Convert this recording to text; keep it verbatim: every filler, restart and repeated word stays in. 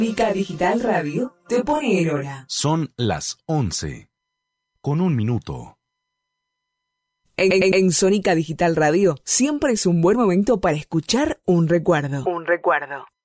Sónica Digital Radio te pone en hora. Son las once, con un minuto. En, en, en Sónica Digital Radio siempre es un buen momento para escuchar un recuerdo. Un recuerdo.